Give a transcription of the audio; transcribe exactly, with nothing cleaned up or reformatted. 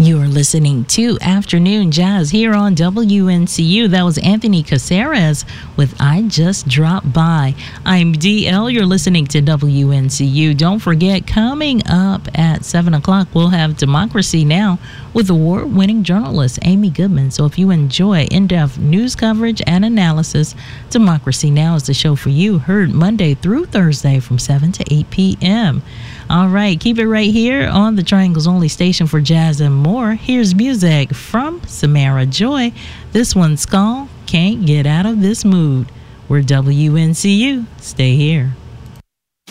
You're listening to Afternoon Jazz here on W N C U. That was Anthony Caceres with I Just Dropped By. I'm D L. You're listening to W N C U. Don't forget, coming up at seven o'clock, we'll have Democracy Now! With award-winning journalist Amy Goodman. So if you enjoy in-depth news coverage and analysis, Democracy Now! Is the show for you. Heard Monday through Thursday from seven to eight p.m. All right, keep it right here on the Triangle's only station for jazz and more. Here's music from Samara Joy. This one's called Can't Get Out of This Mood. We're W N C U. Stay here.